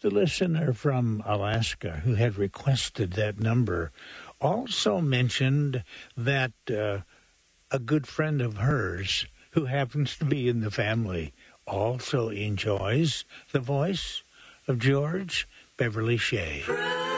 The listener from Alaska who had requested that number also mentioned that a good friend of hers who happens to be in the family also enjoys the voice of George Beverly Shea.